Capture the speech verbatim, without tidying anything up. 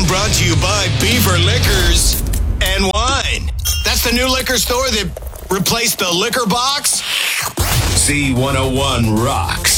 brought to you by Beaver Liquors and Wine. That's the new liquor store that replaced the liquor box. C one oh one rocks.